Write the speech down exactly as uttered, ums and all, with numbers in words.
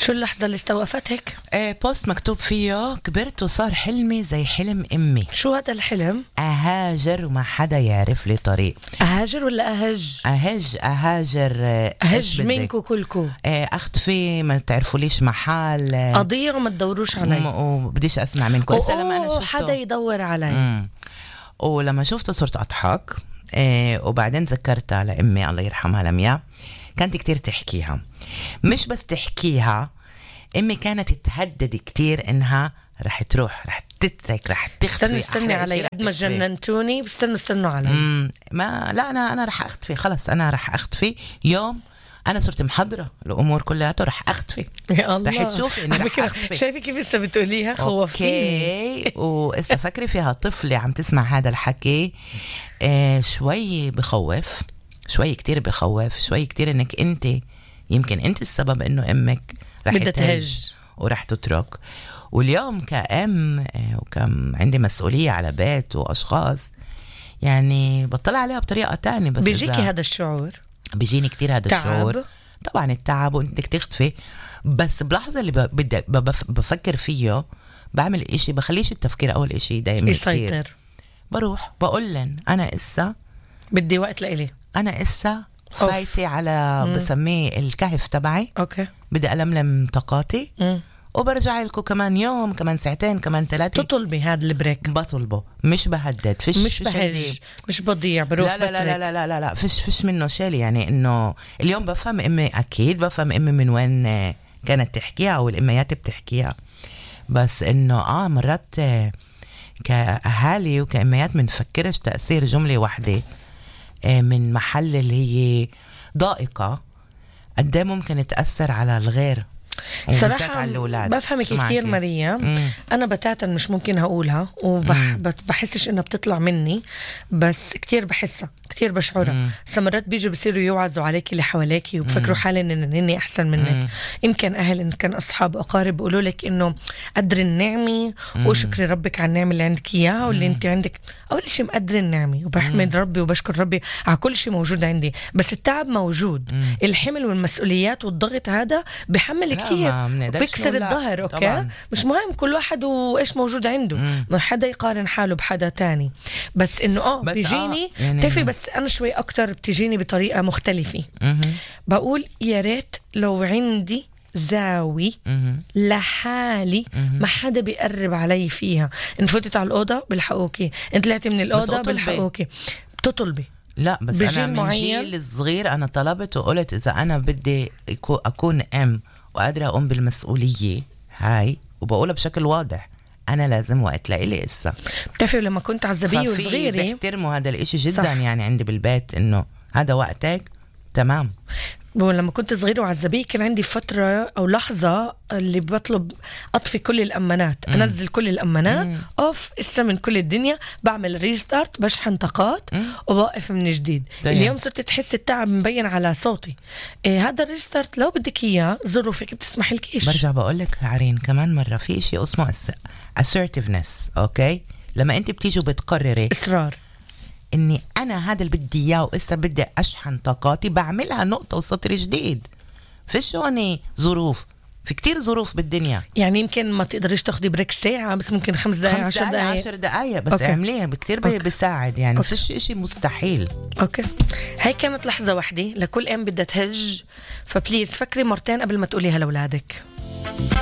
شو اللحظة اللي استوقفتك؟ آه بوست مكتوب فيه كبرت وصار حلمي زي حلم أمي. شو هذا الحلم؟ أهاجر وما حدا يعرف لي طريق. أهاجر ولا أهج؟ أهج أهاجر آه أهج منكو كلكو. آه أختفي ما تعرفوا ليش محل آه أضيع وما تدوروش علي م- وبديش أسمع منكم. أوه لما أنا شفته حدا يدور علي. مم. ولما شفته صرت أضحك. آه وبعدين ذكرتها لأمي الله يرحمها لميا، كانت كتير تحكيها، مش بس تحكيها، أمي كانت تهدد كتير إنها رح تروح، رح تترك، رح تختفي. استنوا استني علي قد ما جننتوني، بستنوا استنوا علي. مم. ما لا أنا أنا رح أختفي خلص، أنا رح أختفي يوم أنا صرت محضرة الأمور كلها، رح أختفي. يا الله رح تشوفي إني رح أختفي. شايفة كيف لسه بتقوليها خوفتيني. أوكي. وإسا فكري فيها طفلة عم تسمع هذا الحكي، آه شوي بخوف، شوي كتير بخوف، شوي كتير إنك أنت يمكن أنت السبب إنه أمك رح تهج ورح تترك. واليوم كأم وكم عندي مسؤولية على بيت وأشخاص، يعني بطلع عليها بطريقة تانية. بس بيجيكي هذا الشعور؟ بيجيني كتير هذا الشعور طبعا، التعب وانك تختفي. بس بلحظة اللي بدي بفكر فيه بعمل إشي بخليش التفكير أول إشي دايما يسيطر. بروح بقول لن أنا إسا بدي وقت لإلي، أنا إسا فايتي على مم. بسميه الكهف تبعي. أوكي. بدي ألملم طاقاتي مم. وبرجع لكم كمان يوم، كمان ساعتين، كمان ثلاثة. تطلبي هذا البريك؟ بطلبه، مش بهدد، فيش مش بهج، مش بضيع، بروح لا لا لا, لا لا لا لا لا فيش فيش منه شيء. يعني إنه اليوم بفهم أمي، أكيد بفهم أمي من وين كانت تحكيها أو الأميات بتحكيها، بس إنه آه مرات كأهالي وكأميات منفكرش تأثير جملة واحدة من محل اللي هي ضائقة قد ايه ممكن تأثر على الغير. صراحة بفهمك كتير ماريا. مم. أنا بتاتا مش ممكن هقولها وبحسش إنها بتطلع مني، بس كتير بحسها، كتير بشعرها. سمرات بيجوا بصيروا يوعزوا عليك اللي حواليكي وبفكروا حالي إني أحسن منك. مم. إن كان أهل إن كان أصحاب أقارب بيقولوا لك إنه قدر النعمة وشكري ربك على النعمة اللي عندك إياها واللي أنت عندك. أول شيء مقدر النعمة وبحمد ربي وبشكر ربي على كل شيء موجود عندي، بس التعب موجود. مم. الحمل والمسؤوليات والضغط هذا بحمل كتير بيكسر الظهر. أوكي طبعاً. مش مهم كل واحد وإيش موجود عنده، ما حدا يقارن حاله بحدا تاني، بس إنه آه بيجيني آه يعني تفي. بس أنا شوي أكتر بتجيني بطريقة مختلفة. مم. بقول يا ريت لو عندي زاوي مم. لحالي مم. ما حدا بيقرب علي فيها. إن فتت على الأوضة بلحقوكي، إن طلعتي من الأوضة بلحقوكي. بتطلبي لا بس أنا من جيل الصغير أنا طلبت وقلت إذا أنا بدي أكون أم وقادرة أقوم بالمسؤولية هاي، وبقولها بشكل واضح، أنا لازم وقت لإلي إسا. بتعرفي لما كنت عزبية وصغيرة بيحترموا هذا الإشي جدا. صح. يعني عندي بالبيت إنه هذا وقتك تمام. ولما كنت صغيرة وعزبية كان عندي فترة أو لحظة اللي بطلب أطفي كل الأمانات. مم. أنزل كل الأمانات. مم. أوف إسا من كل الدنيا، بعمل ريستارت، بشحن طاقات وبوقف من جديد. طيب. اليوم صرت تحس التعب مبين على صوتي. إيه هذا الريستارت لو بدك إياه ظروفك بتسمح لكيش. برجع بقولك عرين كمان مرة في إشي اسمه assertiveness. أوكي لما أنت بتيجي وبتقرري إصرار إني أنا هذا اللي بدي إياه وإسا بدي أشحن طاقاتي، بعملها نقطة وسطر جديد. فيش هوني ظروف، في كتير ظروف بالدنيا. يعني يمكن ما تقدريش تاخدي بريك ساعة، بس ممكن خمس دقايق عشر دقايق عشر دقايق بس أوكي. اعمليها بكتير بيساعد. يعني أوكي. فيش إشي مستحيل. أوكي هاي كانت لحظة واحدة لكل أم بدها تهج، فبليز فكري مرتين قبل ما تقوليها لأولادك.